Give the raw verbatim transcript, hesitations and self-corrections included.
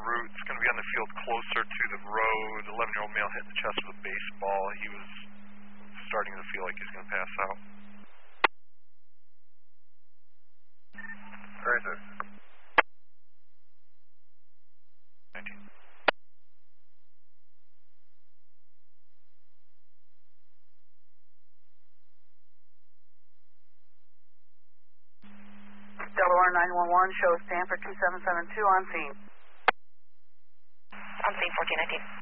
route. It's going to be on the field closer to the road. eleven-year-old male hit in the chest with a baseball. He was starting to feel like he's going to pass out. Where is it? nineteen. Delaware nine one one shows Stanford two seven seven two on scene. On scene fourteen nineteen.